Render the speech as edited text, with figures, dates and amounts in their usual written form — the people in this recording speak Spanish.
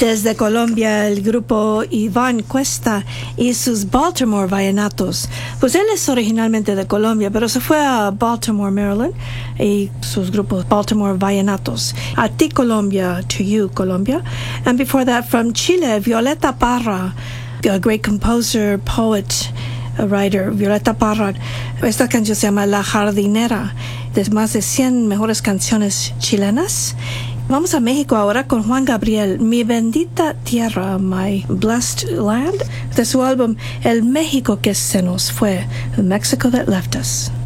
Desde Colombia, el grupo Iván Cuesta y sus Baltimore Vallenatos. Pues él es originalmente de Colombia, pero se fue a Baltimore, Maryland, y sus grupos Baltimore Vallenatos. A ti, Colombia, to you, Colombia. And before that, from Chile, Violeta Parra, a great composer, poet, a writer, Violeta Parra. Esta canción se llama La Jardinera, de más de 100 mejores canciones chilenas. Vamos a México ahora con Juan Gabriel, Mi Bendita Tierra, My Blessed Land, de su álbum El México que se nos fue, The Mexico That Left Us.